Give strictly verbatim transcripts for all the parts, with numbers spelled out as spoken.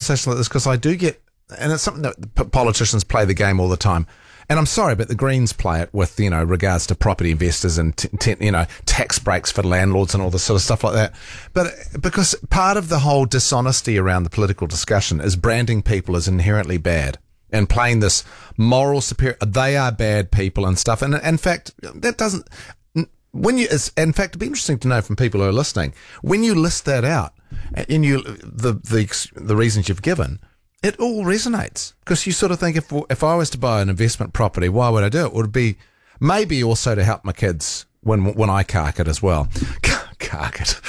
conversation like this because I do get, and it's something that p- politicians play the game all the time. And I'm sorry, but the Greens play it with, you know, regards to property investors and, t- t- you know, tax breaks for landlords and all this sort of stuff like that. But because part of the whole dishonesty around the political discussion is branding people as inherently bad and playing this moral superior, they are bad people and stuff. And in fact, that doesn't, when you, it's, in fact, it'd be interesting to know from people who are listening, when you list that out and you, the, the, the reasons you've given, it all resonates because you sort of think if if I was to buy an investment property, why would I do it? Would it be maybe also to help my kids when when I cark it as well? Cark it.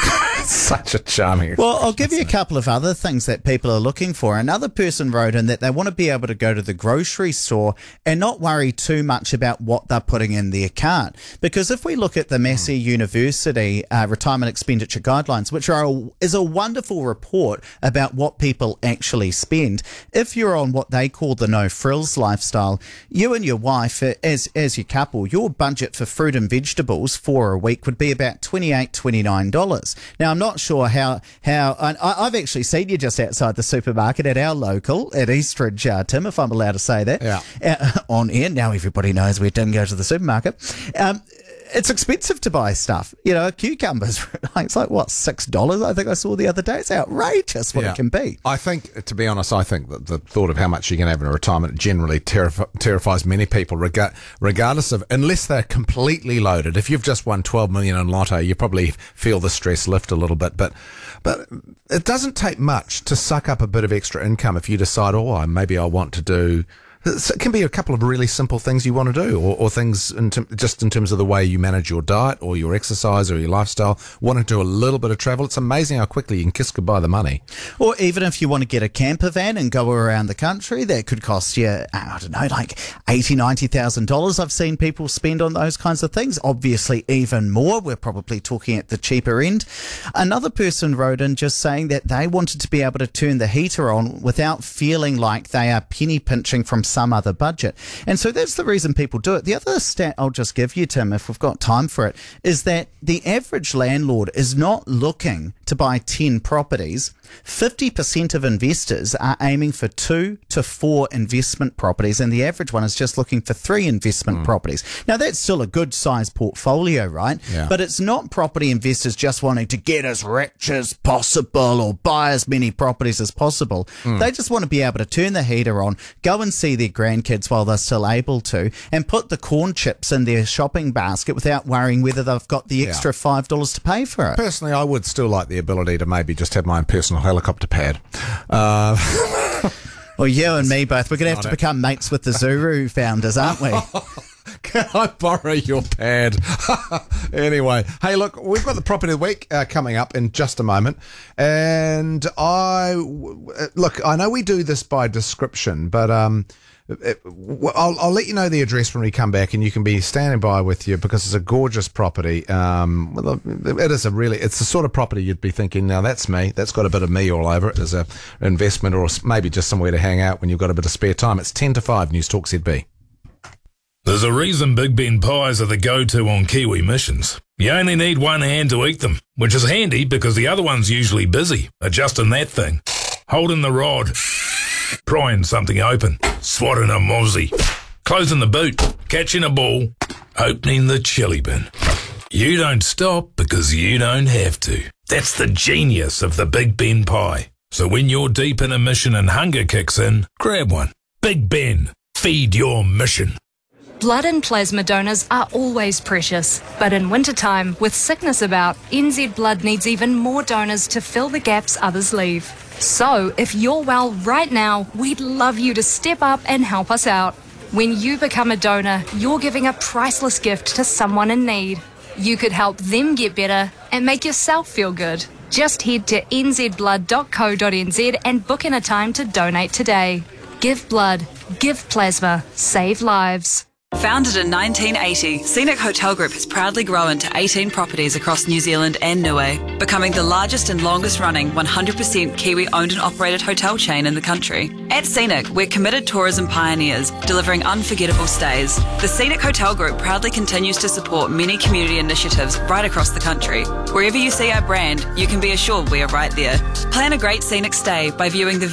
Such a charming. Well, I'll give you a couple of other things that people are looking for. Another person wrote in that they want to be able to go to the grocery store and not worry too much about what they're putting in their cart. Because if we look at the Massey mm. University uh, Retirement Expenditure Guidelines, which are a, is a wonderful report about what people actually spend, if you're on what they call the no frills lifestyle, you and your wife, as as your couple, your budget for fruit and vegetables for a week would be about twenty-eight dollars, twenty-nine dollars. Now, I'm not sure how, how I, I've actually seen you just outside the supermarket at our local, at Eastridge, uh, Tim, if I'm allowed to say that, yeah. uh, on air. Now everybody knows we didn't go to the supermarket. Um, it's expensive to buy stuff. You know, cucumbers, it's like, what, six dollars I think I saw the other day. It's outrageous what yeah. it can be. I think, to be honest, I think that the thought of how much you can have in a retirement generally terrif- terrifies many people, reg- regardless of, unless they're completely loaded. If you've just won twelve million in Lotto, you probably feel the stress lift a little bit. But but it doesn't take much to suck up a bit of extra income if you decide, oh, maybe I want to do... It can be a couple of really simple things you want to do, or, or things in t- just in terms of the way you manage your diet or your exercise or your lifestyle. Want to do a little bit of travel. It's amazing how quickly you can kiss goodbye the money. Or even if you want to get a camper van and go around the country, that could cost you, I don't know, like eighty thousand dollars, ninety thousand dollars. I've seen people spend on those kinds of things. Obviously, even more. We're probably talking at the cheaper end. Another person wrote in just saying that they wanted to be able to turn the heater on without feeling like they are penny pinching from some other budget. And so that's the reason people do it. The other stat I'll just give you, Tim, if we've got time for it, is that the average landlord is not looking to buy ten properties. fifty percent of investors are aiming for two to four investment properties, and the average one is just looking for three investment mm. properties. Now, that's still a good size portfolio, right? Yeah. But it's not property investors just wanting to get as rich as possible or buy as many properties as possible. Mm. They just want to be able to turn the heater on, go and see their grandkids while they're still able to, and put the corn chips in their shopping basket without worrying whether they've got the extra yeah. five dollars to pay for it. Personally, I would still like the ability to maybe just have my own personal helicopter pad. Uh, well, you and me both. We're going to have to it. become mates with the Zuru founders, aren't we? Can I borrow your pad? Anyway, hey, look, we've got the property of the week uh, coming up in just a moment. And I, look, I know we do this by description, but um, it, I'll, I'll let you know the address when we come back, and you can be standing by with you because it's a gorgeous property. Um, it is a really, it's the sort of property you'd be thinking, now that's me. That's got a bit of me all over it as a investment, or maybe just somewhere to hang out when you've got a bit of spare time. It's ten to five, News Talk Z B. There's a reason Big Ben pies are the go-to on Kiwi missions. You only need one hand to eat them, which is handy because the other one's usually busy adjusting that thing, holding the rod, prying something open, swatting a mozzie, closing the boot, catching a ball, opening the chili bin. You don't stop because you don't have to. That's the genius of the Big Ben pie. So when you're deep in a mission and hunger kicks in, grab one. Big Ben, feed your mission. Blood and plasma donors are always precious, but in wintertime, with sickness about, N Z Blood needs even more donors to fill the gaps others leave. So, if you're well right now, we'd love you to step up and help us out. When you become a donor, you're giving a priceless gift to someone in need. You could help them get better and make yourself feel good. Just head to n z blood dot co dot n z and book in a time to donate today. Give blood, give plasma, save lives. Founded in nineteen eighty, Scenic Hotel Group has proudly grown to eighteen properties across New Zealand and Niue, becoming the largest and longest running one hundred percent Kiwi owned and operated hotel chain in the country. At Scenic, we're committed tourism pioneers, delivering unforgettable stays. The Scenic Hotel Group proudly continues to support many community initiatives right across the country. Wherever you see our brand, you can be assured we are right there. Plan a great scenic stay by viewing the